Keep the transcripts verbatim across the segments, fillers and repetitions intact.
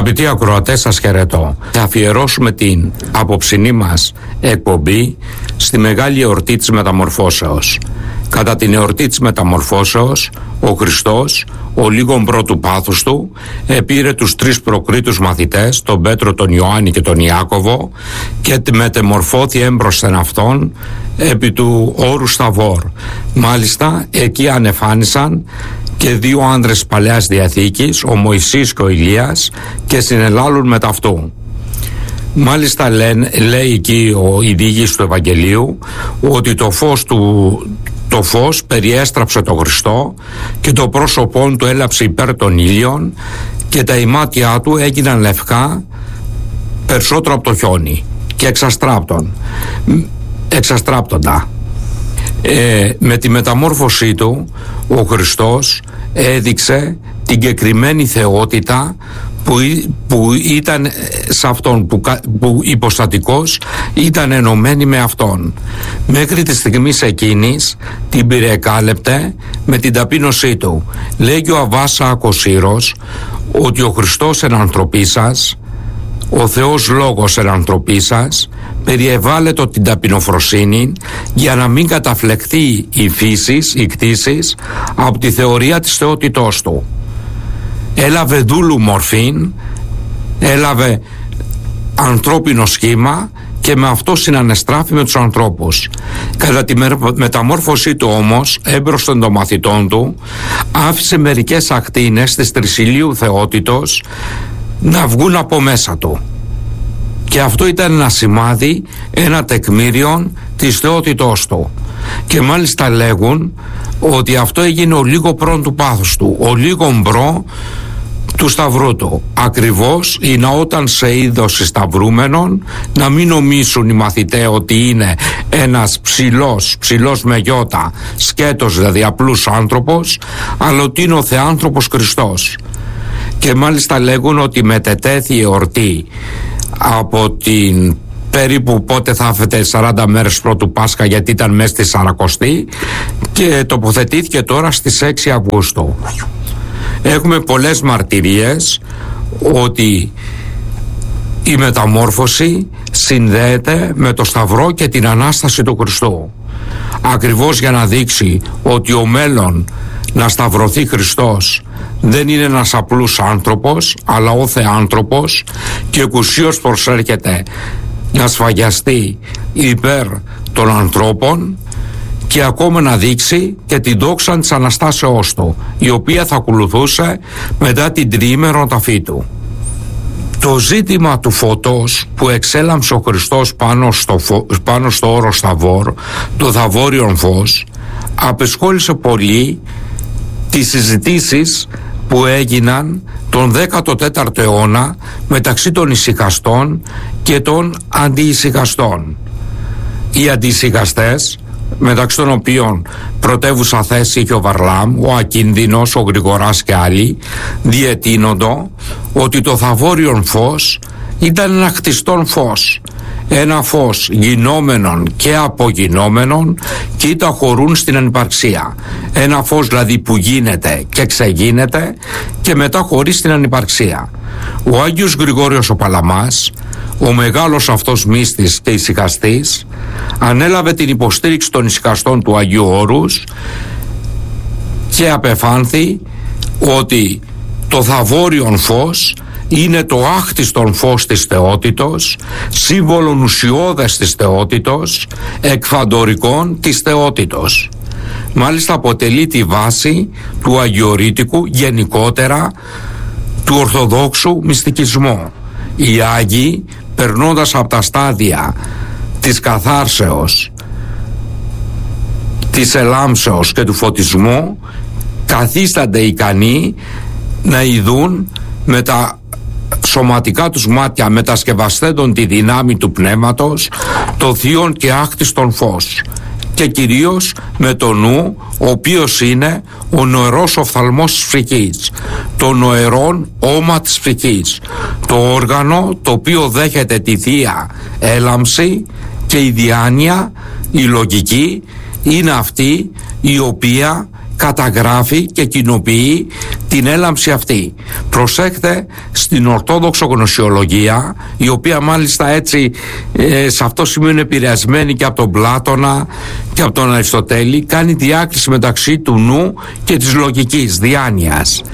Αγαπητοί ακροατές, σας χαιρετώ. Θα αφιερώσουμε την απόψινή μας εκπομπή στη μεγάλη εορτή της Μεταμορφώσεως. Κατά την εορτή της Μεταμορφώσεως, ο Χριστός, ο λίγον πρώτου πάθους του, επήρε τους τρεις προκρίτους μαθητές, τον Πέτρο, τον Ιωάννη και τον Ιάκωβο, και μετεμορφώθη έμπροσθεν αυτόν επί του όρου Σταβόρ. Μάλιστα, εκεί ανεφάνισαν και δύο άνδρες Παλαιάς Διαθήκης, ο Μωυσής και ο Ηλίας, και συνελάλουν μετ' αυτού. Μάλιστα λένε, λέει εκεί ο η διήγηση του Ευαγγελίου ότι το φως του το φως περιέστραψε τον Χριστό και το πρόσωπόν του έλαψε υπέρ των ήλιων και τα ημάτια του έγιναν λευκά περισσότερο από το χιόνι και εξαστράπτον, εξαστράπτοντα. Ε, με τη μεταμόρφωσή του ο Χριστός έδειξε την κεκριμένη θεότητα που, που ήταν σε αυτόν, που, που υποστατικός ήταν ενωμένη με αυτόν. Μέχρι τη στιγμή εκείνης την πυρεκάλεπτε με την ταπείνωσή του. Λέγει ο Αββάς Σάκος Σύρος ότι ο Χριστός εν ανθρωπή σας, ο Θεός Λόγος εν ανθρωπή σας, περιεβάλλεται την ταπεινοφροσύνη για να μην καταφλεχθεί η φύσης, η κτήσης από τη θεωρία της θεότητός του. Έλαβε δούλου μορφήν, έλαβε ανθρώπινο σχήμα και με αυτό συνανεστράφει με τους ανθρώπους. Κατά τη μεταμόρφωσή του όμως, έμπροσθεν των μαθητών του, άφησε μερικές ακτίνες της τρισιλίου θεότητος να βγουν από μέσα του. Και αυτό ήταν ένα σημάδι, ένα τεκμήριο της θεότητός του. Και μάλιστα λέγουν ότι αυτό έγινε ο λίγο πρόν του πάθους του, ο λίγο μπρο του σταυρού του. Ακριβώς είναι όταν σε είδος σταυρούμενων να μην νομίσουν οι μαθητές ότι είναι ένας ψηλός, ψηλός με γιώτα, σκέτος δηλαδή απλούς άνθρωπος, αλλά ότι είναι ο Θεάνθρωπος Χριστός. Και μάλιστα λέγουν ότι μετετέθη η εορτή από την περίπου πότε θα έφετε σαράντα μέρες πρώτου Πάσχα, γιατί ήταν μέσα στη Σαρακοστή, και τοποθετήθηκε τώρα στις έξι Αυγούστου. Έχουμε πολλές μαρτυρίες ότι η μεταμόρφωση συνδέεται με το Σταυρό και την Ανάσταση του Χριστού, ακριβώς για να δείξει ότι ο μέλλον να σταυρωθεί Χριστός δεν είναι ένας απλούς άνθρωπος, αλλά ο Θεάνθρωπος, και εκουσίως προσέρχεται να σφαγιαστεί υπέρ των ανθρώπων, και ακόμα να δείξει και την δόξα της Αναστάσεώς του, η οποία θα ακολουθούσε μετά την τριήμερον ταφή του. Το ζήτημα του φωτός που εξέλαμψε ο Χριστός πάνω στο, φω... πάνω στο όρο Σταβόρ, το Θαβόριον φως, απεσχόλησε πολύ τις συζητήσεις που έγιναν τον δέκατο τέταρτο αιώνα μεταξύ των ησυχαστών και των αντιησυχαστών. Οι αντιησυχαστές, μεταξύ των οποίων πρωτεύουσα θέση είχε ο Βαρλάμ, ο Ακίνδυνος, ο Γρηγοράς και άλλοι, διετείνοντο ότι το Θαβόριον φως ήταν ένα χτιστόν φως, ένα φως γινόμενον και απογινόμενον, και είτε χωρούν στην ανυπαρξία. Ένα φως δηλαδή που γίνεται και ξεγίνεται και μετά χωρεί στην ανυπαρξία. Ο Άγιος Γρηγόριος ο Παλαμάς, ο μεγάλος αυτός μύστης και ησυχαστής, ανέλαβε την υποστήριξη των ησυχαστών του Αγίου Όρους και απεφάνθη ότι το Θαβόριον φως είναι το άχτιστον φως της θεότητος, σύμβολον ουσιώδες της θεότητος, εκφαντορικών της θεότητος. Μάλιστα αποτελεί τη βάση του αγιορείτικου, γενικότερα του ορθοδόξου μυστικισμού. Οι Άγιοι, περνώντας από τα στάδια της καθάρσεως, της ελάμψεως και του φωτισμού, καθίστανται ικανοί να ειδούν με τα σωματικά τους μάτια, μετασκευαστέντων τη δυνάμει του πνεύματος, το θείον και άχτιστον φως, και κυρίως με το νου, ο οποίος είναι ο νοερός οφθαλμός της ψυχής, το νοερόν όμα της ψυχής, το όργανο το οποίο δέχεται τη θεία έλαμψη, και η διάνοια, η λογική, είναι αυτή η οποία καταγράφει και κοινοποιεί την έλαμψη αυτή. Προσέχτε στην Ορθόδοξο γνωσιολογία, η οποία μάλιστα έτσι ε, σε αυτό σημείο είναι επηρεασμένη και από τον Πλάτωνα και από τον Αριστοτέλη, κάνει διάκριση μεταξύ του νου και της λογικής διάνοιας.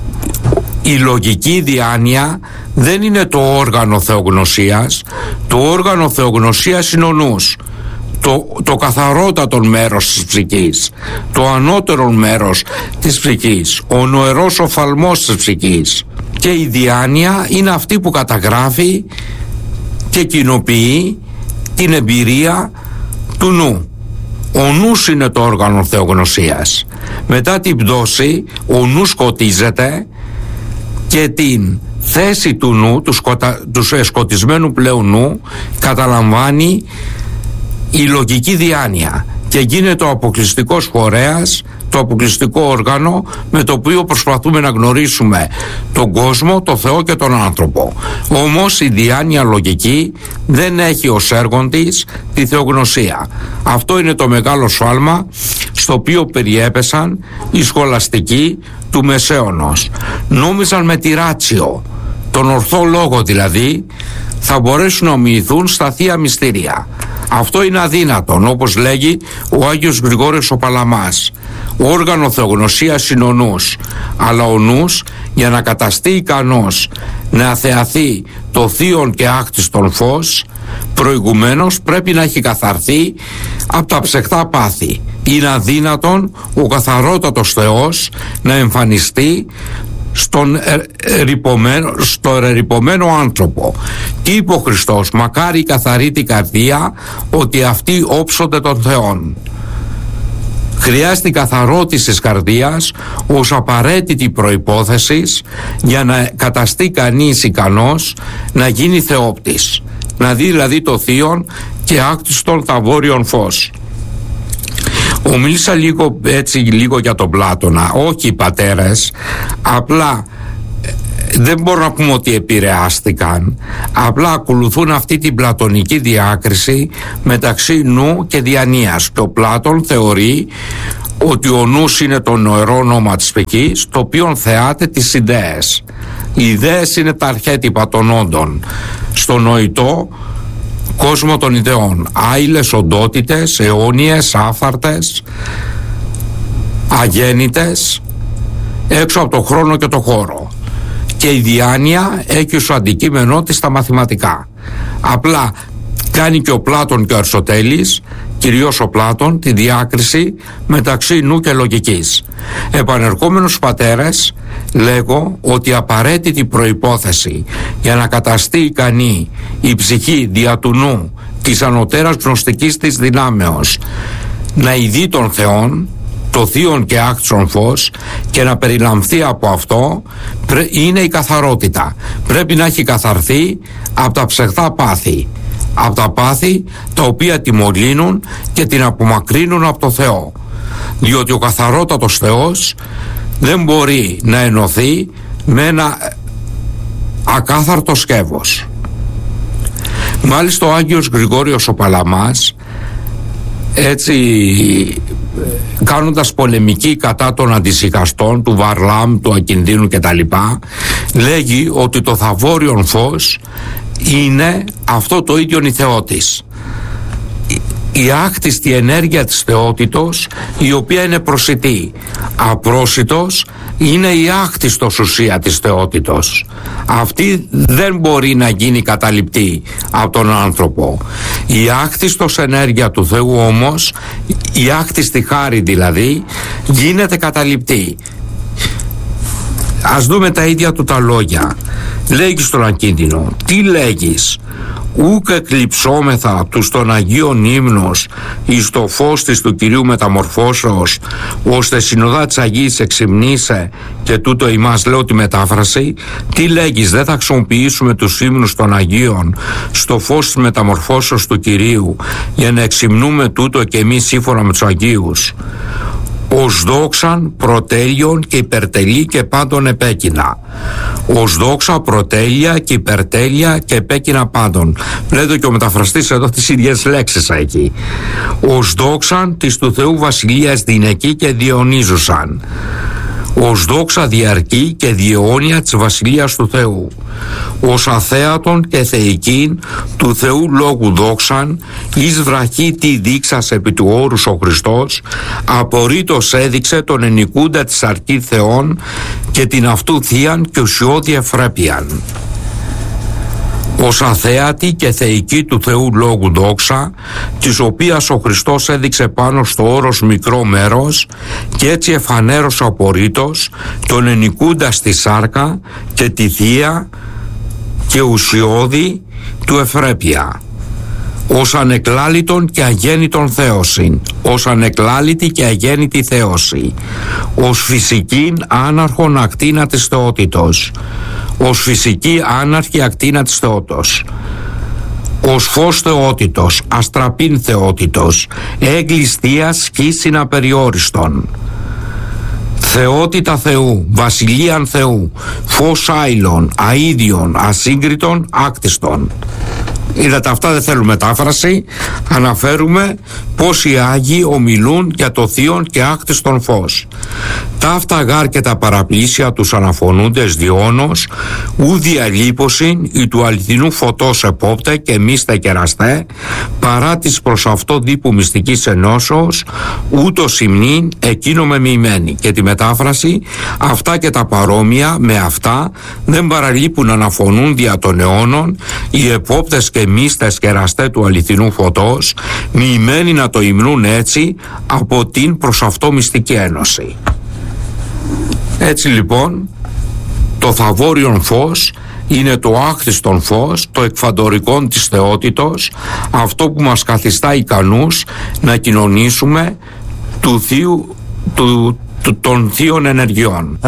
Η λογική διάνοια δεν είναι το όργανο θεογνωσίας. Το όργανο θεογνωσίας είναι ο νους, το, το καθαρότατο μέρος της ψυχής, το ανώτερο μέρος της ψυχής, ο νοερός οφθαλμός της ψυχής. Και η διάνοια είναι αυτή που καταγράφει και κοινοποιεί την εμπειρία του νου. Ο νους είναι το όργανο θεογνωσίας. Μετά την πτώση ο νους σκοτίζεται και την θέση του νου, του, σκοτα... του σκοτισμένου πλέον νου, καταλαμβάνει η λογική διάνοια και γίνεται ο αποκλειστικός φορέας, το αποκλειστικό όργανο με το οποίο προσπαθούμε να γνωρίσουμε τον κόσμο, τον Θεό και τον άνθρωπο. Όμως η διάνοια λογική δεν έχει ως έργον της τη θεογνωσία. Αυτό είναι το μεγάλο σφάλμα στο οποίο περιέπεσαν οι σχολαστικοί του Μεσαίωνος. Νόμιζαν με τη ράτσιο, τον ορθό λόγο δηλαδή, θα μπορέσουν να ομοιηθούν στα Θεία Μυστήρια. Αυτό είναι αδύνατον, όπως λέγει ο Άγιος Γρηγόριος ο Παλαμάς. Όργανο θεογνωσίας είναι ο νους, αλλά ο νους για να καταστεί ικανός να αθεαθεί το θείον και άκτιστον φως, προηγουμένως πρέπει να έχει καθαρθεί από τα ψεχτά πάθη. Είναι αδύνατον ο καθαρότατος Θεός να εμφανιστεί στον ερειπωμένο, στο ερειπωμένο άνθρωπο. Τι είπε ο Χριστός? Μακάρι η καθαρή την καρδία, ότι αυτοί όψονται των Θεών. Χρειάζεται η καθαρότηση της καρδίας ως απαραίτητη προϋπόθεση για να καταστεί κανείς ικανός να γίνει θεόπτης, να δει δηλαδή το θείον και άκτιστον ταβόριον φως. Ομίλησα λίγο έτσι λίγο για τον Πλάτωνα, όχι οι πατέρες, απλά δεν μπορώ να πούμε ότι επηρεάστηκαν, απλά ακολουθούν αυτή την πλατωνική διάκριση μεταξύ νου και διανοίας. Και ο Πλάτων θεωρεί ότι ο νους είναι το νοερό νόμα της ψυχής, το οποίο θεάται τις ιδέες. Οι ιδέες είναι τα αρχέτυπα των όντων στο νοητό κόσμο των ιδεών, άειλες οντότητες, αιώνιες, άφαρτες, αγέννητες, έξω από το χρόνο και το χώρο. Και η διάνοια έχει ως αντικείμενό της τα μαθηματικά. Απλά κάνει και ο Πλάτων και ο Αριστοτέλης, κυρίως ο Πλάτων, τη διάκριση μεταξύ νου και λογικής. Επανερχόμενος στους πατέρες, λέγω ότι η απαραίτητη προϋπόθεση για να καταστεί ικανή η ψυχή δια του νου της ανωτέρας γνωστικής της δυνάμεως να ειδεί των Θεών, το θείον και άκτισον φως, και να περιλαμβθεί από αυτό, είναι η καθαρότητα. Πρέπει να έχει καθαρθεί από τα ψεχτά πάθη, από τα πάθη τα οποία τη μολύνουν και την απομακρύνουν από το Θεό, διότι ο καθαρότατος Θεός δεν μπορεί να ενωθεί με ένα ακάθαρτο σκεύος. Μάλιστα ο Άγιος Γρηγόριος ο Παλαμάς, έτσι κάνοντας πολεμική κατά των αντισυχαστών του Βαρλάμ, του Ακινδύνου κτλ, λέγει ότι το θαβόριον φως είναι αυτό το ίδιο η θεότης, η άκτιστη ενέργεια της θεότητος, η οποία είναι προσιτή. Απρόσιτος είναι η άκτιστος ουσία της θεότητος. Αυτή δεν μπορεί να γίνει καταληπτή από τον άνθρωπο. Η άκτιστος ενέργεια του Θεού όμως, η άκτιστη χάρη δηλαδή, γίνεται καταληπτή. Ας δούμε τα ίδια του τα λόγια. Λέγει στον Ακίνδυνο, τι λέγεις? Ούκ εκλειψόμεθα τους των Αγίων ύμνος εις το φως της του Κυρίου μεταμορφώσεως, ώστε συνοδά της Αγίας εξυμνήσε και τούτο ημάς, λέω τη μετάφραση. Τι λέγεις, δεν θα χρησιμοποιήσουμε τους ύμνους των Αγίων στο φως της μεταμορφώσεως του Κυρίου για να εξυμνούμε τούτο και εμείς σύμφωνα με τους Αγίους? Ως δόξαν, προτέλειον και υπερτελή και πάντων επέκεινα. ως δόξα, προτέλεια και υπερτέλεια και επέκεινα πάντων. Βλέπετε και ο μεταφραστής εδώ τις ίδιες λέξεις εκεί. Ως δόξαν της του Θεού βασιλείας δυνεκή και διαιωνίζουσαν. Ως δόξα διαρκή και διαιώνια της βασιλείας του Θεού. Ως αθέατον και θεϊκήν του Θεού λόγου δόξαν, εις βραχή τι δείξας επί του όρους ο Χριστός, απορρίτως έδειξε τον ενικούντα της αρκή Θεών και την αυτού θείαν και ουσιώδη ευρέπειαν. Ως αθέατη και θεϊκή του Θεού λόγου δόξα, της οποίας ο Χριστός έδειξε πάνω στο όρος μικρό μέρος και έτσι εφανέρωσε απορρίτως τον ενικούντας τη σάρκα και τη θεία και ουσιώδη του ευρέπεια. Ως ανεκλάλητον και αγέννητον θέωσιν, ως ανεκλάλητη και αγέννητη θέωση, ως φυσικήν άναρχον ακτίνα της θεότητος, ως φυσική άναρχη ακτίνα της θεότητος, ως φως θεότητος, αστραπήν θεότητος, έγκλης θείας σκήσιν απεριόριστον, θεότητα Θεού, βασιλείαν Θεού, φως άειλον, αΐδιον, ασύγκριτον, άκτιστον. Είδατε, αυτά δεν θέλουν μετάφραση. Αναφέρουμε πως οι Άγιοι ομιλούν για το θείον και άκτιστον φως. Ταύτα γάρ και τα παραπλήσια τους αναφωνούντες διόνος, ου διαλείπωσιν ή του αληθινού φωτός επόπτε και μίστε κεραστέ, παρά της προς αυτό δίπου μυστικής ενώσεως, ούτω υμνήν εκείνο με μοιημένη. Και τη μετάφραση, αυτά και τα παρόμοια με αυτά δεν παραλείπουν να αναφωνούν δια των αιώνων οι επόπτες και μίστες κεραστέ του αληθινού φωτός, μοιημένοι να το υμνούν έτσι από την προς αυτό μυστική ένωση. Έτσι λοιπόν το θαβόριον φως είναι το άκτιστον φως, το εκφαντορικόν της θεότητος, αυτό που μας καθιστά ικανούς να κοινωνήσουμε του θείου, του, του, των θείων ενεργειών.